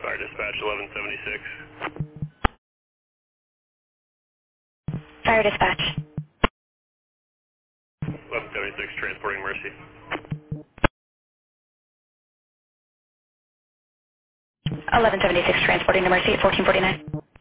Fire dispatch 1176. Fire dispatch. 1176 transporting Mercy. 1176 transporting to Mercy at 1449.